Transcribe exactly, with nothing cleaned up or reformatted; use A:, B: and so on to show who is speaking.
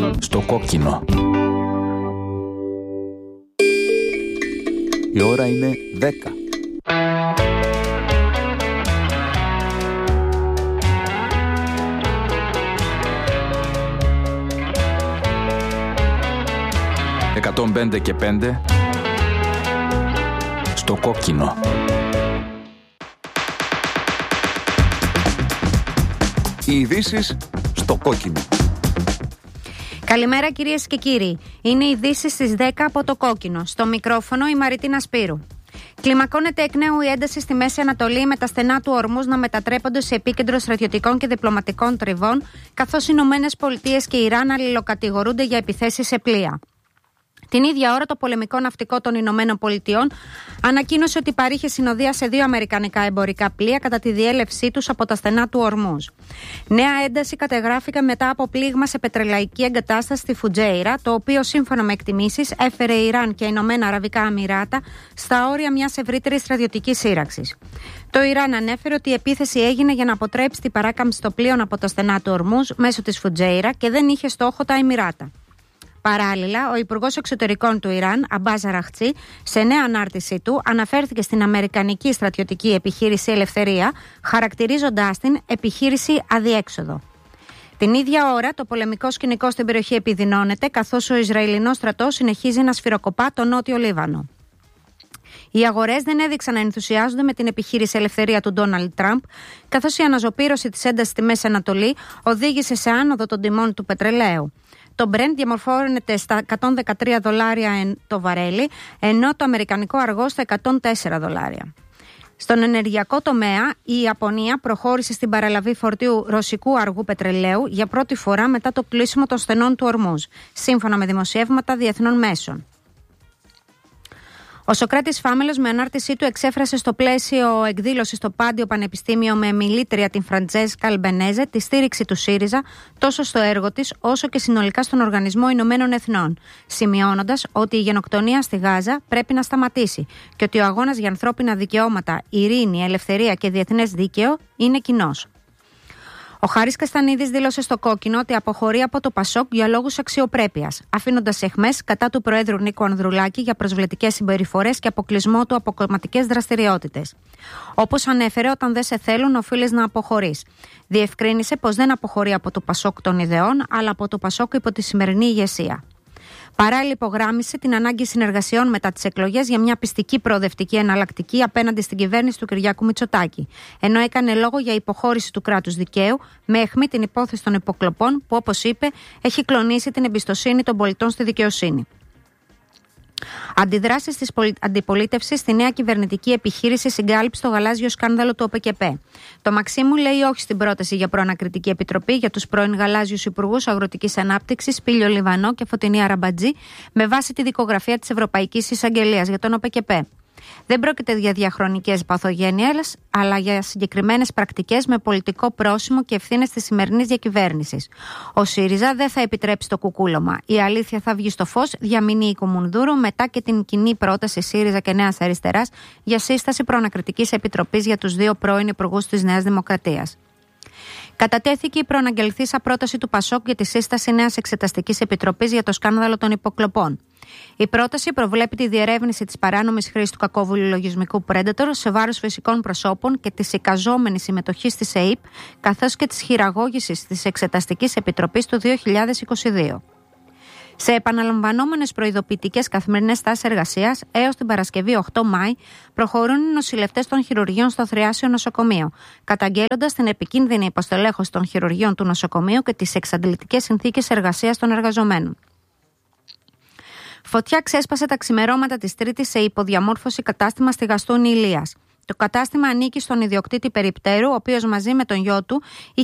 A: Στο κόκκινο. Η ώρα είναι δέκα. εκατόν πέντε και πέντε στο κόκκινο. Οι ειδήσεις στο κόκκινο.
B: Καλημέρα κυρίες και κύριοι. Είναι οι ειδήσεις στις δέκα από το κόκκινο. Στο μικρόφωνο η Μαριτίνα Σπύρου. Κλιμακώνεται εκ νέου η ένταση στη Μέση Ανατολή, με τα στενά του Ορμούζ να μετατρέπονται σε επίκεντρο στρατιωτικών και διπλωματικών τριβών, καθώς οι Ηνωμένες Πολιτείες και η Ιράν αλληλοκατηγορούνται για επιθέσεις σε πλοία. Την ίδια ώρα, το πολεμικό ναυτικό των Ηνωμένων Πολιτειών ανακοίνωσε ότι παρήχε συνοδεία σε δύο αμερικανικά εμπορικά πλοία κατά τη διέλευσή τους από τα στενά του Ορμούζ. Νέα ένταση κατεγράφηκε μετά από πλήγμα σε πετρελαϊκή εγκατάσταση στη Φουτζέιρα, το οποίο σύμφωνα με εκτιμήσεις έφερε Ιράν και Ηνωμένα Αραβικά Αμιράτα στα όρια μιας ευρύτερης στρατιωτικής σύραξης. Το Ιράν ανέφερε ότι η επίθεση έγινε για να αποτρέψει την παράκαμψη των πλοίων από τα στενά του Ορμούζ μέσω της Φουτζέιρα και δεν είχε στόχο τα Εμιράτα. Παράλληλα, ο Υπουργός Εξωτερικών του Ιράν, Αμπάζ Αραχτσί, σε νέα ανάρτησή του, αναφέρθηκε στην αμερικανική στρατιωτική επιχείρηση Ελευθερία, χαρακτηρίζοντάς την επιχείρηση αδιέξοδο. Την ίδια ώρα, το πολεμικό σκηνικό στην περιοχή επιδεινώνεται, καθώς ο Ισραηλινός στρατός συνεχίζει να σφυροκοπά το νότιο Λίβανο. Οι αγορές δεν έδειξαν να ενθουσιάζονται με την επιχείρηση Ελευθερία του Ντόναλντ Τραμπ, καθώς η αναζωπήρωση της έντασης στη Μέση Ανατολή οδήγησε σε άνοδο των τιμών του πετρελαίου. Το Brent διαμορφώνεται στα εκατόν δεκατρία δολάρια το βαρέλι, ενώ το αμερικανικό αργό στα εκατόν τέσσερα δολάρια. Στον ενεργειακό τομέα, η Ιαπωνία προχώρησε στην παραλαβή φορτίου ρωσικού αργού πετρελαίου για πρώτη φορά μετά το κλείσιμο των στενών του Ορμούζ, σύμφωνα με δημοσιεύματα διεθνών μέσων. Ο Σωκράτης Φάμελος, με ανάρτησή του, εξέφρασε στο πλαίσιο εκδήλωση στο Πάντιο Πανεπιστήμιο με μιλήτρια την Φραντζέσκα Αλμπενέζε τη στήριξη του ΣΥΡΙΖΑ τόσο στο έργο της όσο και συνολικά στον Οργανισμό Ηνωμένων Εθνών, σημειώνοντας ότι η γενοκτονία στη Γάζα πρέπει να σταματήσει και ότι ο αγώνας για ανθρώπινα δικαιώματα, ειρήνη, ελευθερία και διεθνές δίκαιο είναι κοινός. Ο Χάρης Καστανίδης δήλωσε στο κόκκινο ότι αποχωρεί από το Πασόκ για λόγους αξιοπρέπειας, αφήνοντας εχμές κατά του Προέδρου Νίκου Ανδρουλάκη για προσβλητικές συμπεριφορές και αποκλεισμό του από κομματικές δραστηριότητες. Όπως ανέφερε, όταν δεν σε θέλουν, οφείλεις να αποχωρείς. Διευκρίνησε πως δεν αποχωρεί από το Πασόκ των ιδεών, αλλά από το Πασόκ υπό τη σημερινή ηγεσία. Παράλληλα, υπογράμμισε την ανάγκη συνεργασιών μετά τις εκλογές για μια πιστική προοδευτική εναλλακτική απέναντι στην κυβέρνηση του Κυριάκου Μητσοτάκη, ενώ έκανε λόγο για υποχώρηση του κράτους δικαίου με αιχμή την υπόθεση των υποκλοπών που, όπως είπε, έχει κλονίσει την εμπιστοσύνη των πολιτών στη δικαιοσύνη. Αντιδράσεις της αντιπολίτευσης στη νέα κυβερνητική επιχείρηση συγκάλυψη στο γαλάζιο σκάνδαλο του ΟΠΕΚΕΠΕ. Το Μαξίμου λέει όχι στην πρόταση για προανακριτική επιτροπή για τους πρώην γαλάζιους υπουργούς αγροτικής ανάπτυξης Πίλιο Λιβανό και Φωτεινή Αραμπατζή με βάση τη δικογραφία της Ευρωπαϊκής Εισαγγελίας για τον ΟΠΕΚΕΠΕ. Δεν πρόκειται για διαχρονικές παθογένειες, αλλά για συγκεκριμένες πρακτικές με πολιτικό πρόσημο και ευθύνες της σημερινής διακυβέρνησης. Ο ΣΥΡΙΖΑ δεν θα επιτρέψει το κουκούλωμα. Η αλήθεια θα βγει στο φως, διαμηνεί η Κουμουνδούρου μετά και την κοινή πρόταση ΣΥΡΙΖΑ και Νέας Αριστεράς για σύσταση προανακριτικής επιτροπής για τους δύο πρώην υπουργούς της Νέας Δημοκρατίας. Κατατέθηκε η προαναγγελθήσα πρόταση του Πασόκ για τη σύσταση νέας εξεταστικής επιτροπής για το σκάνδαλο των υποκλοπών. Η πρόταση προβλέπει τη διερεύνηση της παράνομης χρήσης του κακόβουλου λογισμικού Predator σε βάρος φυσικών προσώπων και της εικαζόμενης συμμετοχής της ΕΥΠ, καθώς και της χειραγώγησης της Εξεταστικής Επιτροπής του δύο χιλιάδες είκοσι δύο. Σε επαναλαμβανόμενες προειδοποιητικές καθημερινές τάσεις εργασίας, έως την Παρασκευή οκτώ Μάη, προχωρούν οι νοσηλευτές των χειρουργείων στο Θριάσιο Νοσοκομείο, καταγγέλλοντας την επικίνδυνη υποστελέχωση των χειρουργείων του νοσοκομείου και τις εξαντλητικές συνθήκες εργασίας των εργαζομένων. Φωτιά ξέσπασε τα ξημερώματα της Τρίτης σε υποδιαμόρφωση κατάστημα στη Γαστούνη Ηλίας. Το κατάστημα ανήκει στον ιδιοκτήτη Περιπτέρου, ο οποίος μαζί με τον γιο του